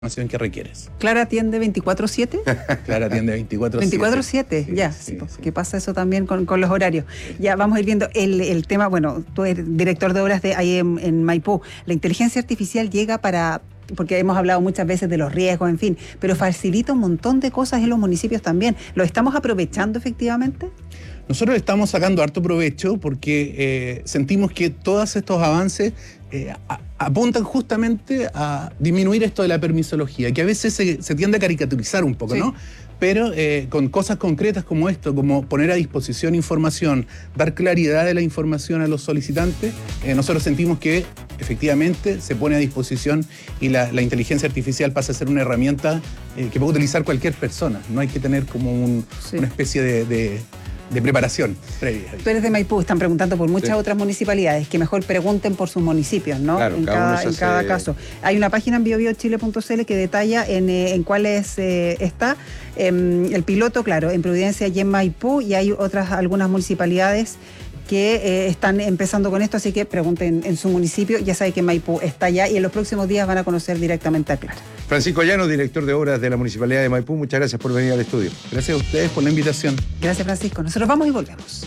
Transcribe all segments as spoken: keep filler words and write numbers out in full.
información que requieres. ¿Clara atiende veinticuatro siete? Clara atiende veinticuatro siete. veinticuatro siete, sí, ya. Sí, sí. ¿Qué pasa eso también con, con los horarios? Ya vamos a ir viendo el, el tema. Bueno, tú eres director de obras de ahí en, en Maipú. La inteligencia artificial llega para... porque hemos hablado muchas veces de los riesgos, en fin, pero facilita un montón de cosas en los municipios también. ¿Lo estamos aprovechando efectivamente? Nosotros estamos sacando harto provecho porque eh, sentimos que todos estos avances eh, a, apuntan justamente a disminuir esto de la permisología, que a veces se, se tiende a caricaturizar un poco, sí. ¿no? Pero eh, con cosas concretas como esto, como poner a disposición información, dar claridad de la información a los solicitantes, eh, nosotros sentimos que efectivamente se pone a disposición y la, la inteligencia artificial pasa a ser una herramienta eh, que puede utilizar cualquier persona. No hay que tener como un, sí. una especie de... de de preparación previa. Tú eres de Maipú, están preguntando por muchas sí. otras municipalidades, que mejor pregunten por sus municipios, ¿no? Claro, en cada, cada, uno en se cada hace... caso. Hay una página en bio bio chile punto c l que detalla en, eh, en cuáles eh, está eh, el piloto, claro, en Providencia y en Maipú, y hay otras, algunas municipalidades que eh, están empezando con esto, así que pregunten en su municipio. Ya saben que Maipú está allá y en los próximos días van a conocer directamente a Clara. Francisco Llano, director de obras de la Municipalidad de Maipú, muchas gracias por venir al estudio. Gracias a ustedes por la invitación. Gracias, Francisco. Nosotros vamos y volvemos.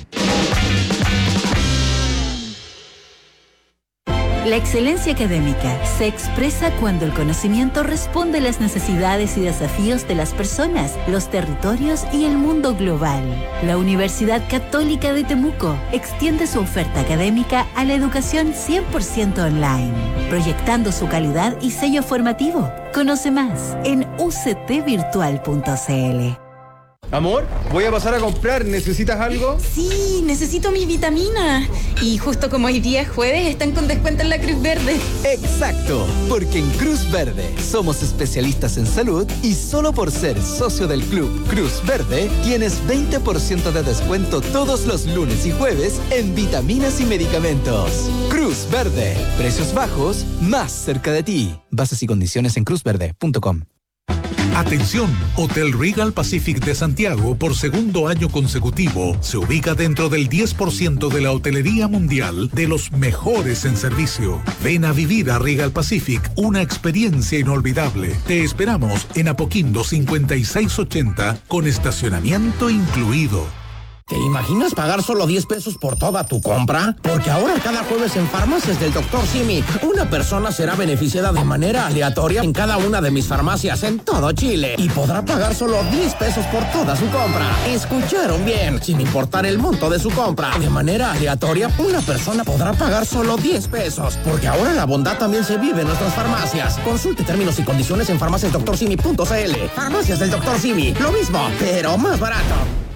La excelencia académica se expresa cuando el conocimiento responde a las necesidades y desafíos de las personas, los territorios y el mundo global. La Universidad Católica de Temuco extiende su oferta académica a la educación cien por ciento online, proyectando su calidad y sello formativo. Conoce más en u c t virtual punto c l. Amor, voy a pasar a comprar. ¿Necesitas algo? Sí, necesito mi vitamina. Y justo como hoy día es jueves, están con descuento en la Cruz Verde. Exacto, porque en Cruz Verde somos especialistas en salud y solo por ser socio del club Cruz Verde tienes veinte por ciento de descuento todos los lunes y jueves en vitaminas y medicamentos. Cruz Verde, precios bajos, más cerca de ti. Bases y condiciones en cruz verde punto com. Atención, Hotel Regal Pacific de Santiago por segundo año consecutivo se ubica dentro del diez por ciento de la hotelería mundial de los mejores en servicio. Ven a vivir a Regal Pacific una experiencia inolvidable. Te esperamos en Apoquindo cincuenta y seis ochenta con estacionamiento incluido. ¿Te imaginas pagar solo diez pesos por toda tu compra? Porque ahora cada jueves en Farmacias del doctor Simi, una persona será beneficiada de manera aleatoria en cada una de mis farmacias en todo Chile y podrá pagar solo diez pesos por toda su compra. ¿Escucharon bien? Sin importar el monto de su compra. De manera aleatoria, una persona podrá pagar solo diez pesos. Porque ahora la bondad también se vive en nuestras farmacias. Consulte términos y condiciones en farmacias doctor simi punto c l. Farmacias del doctor Simi, lo mismo, pero más barato.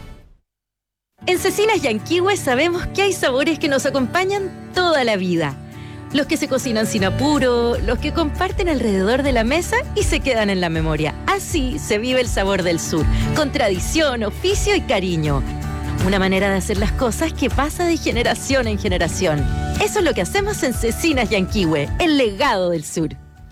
En Cecinas Yanquihue sabemos que hay sabores que nos acompañan toda la vida. Los que se cocinan sin apuro, los que comparten alrededor de la mesa y se quedan en la memoria. Así se vive el sabor del sur, con tradición, oficio y cariño. Una manera de hacer las cosas que pasa de generación en generación. Eso es lo que hacemos en Cecinas Yanquihue, el legado del sur.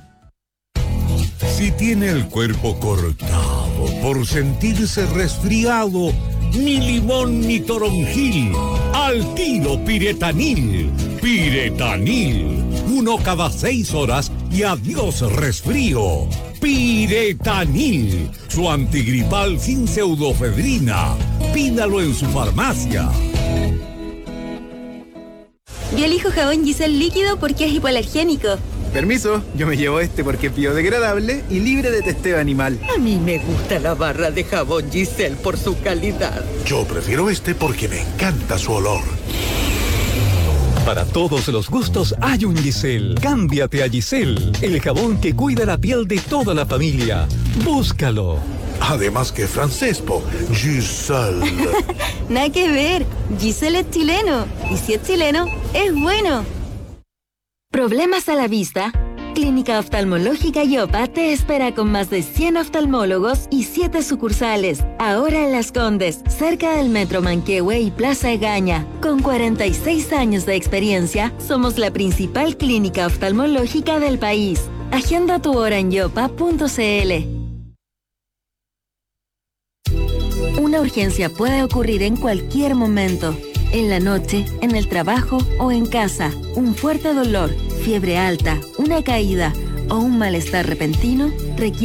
Si tiene el cuerpo cortado por sentirse resfriado, ni limón ni toronjil, al tiro Piretanil. Piretanil, uno cada seis horas y adiós resfrío. Piretanil, su antigripal sin pseudofedrina. Pídalo en su farmacia. Yo elijo jabón Giselle líquido porque es hipoalergénico. Permiso, yo me llevo este porque es biodegradable y libre de testeo animal. A mí me gusta la barra de jabón Giselle por su calidad. Yo prefiero este porque me encanta su olor. Para todos los gustos hay un Giselle. Cámbiate a Giselle, el jabón que cuida la piel de toda la familia. Búscalo. Además que francés, po. Giselle. Nada que ver. Giselle es chileno. Y si es chileno, es bueno. ¿Problemas a la vista? Clínica Oftalmológica Yopa te espera con más de cien oftalmólogos y siete sucursales. Ahora en Las Condes, cerca del Metro Manquehue y Plaza Egaña. Con cuarenta y seis años de experiencia, somos la principal clínica oftalmológica del país. Agenda tu hora en yopa punto c l. Una urgencia puede ocurrir en cualquier momento. En la noche, en el trabajo o en casa. Un fuerte dolor, fiebre alta, una caída o un malestar repentino, requiere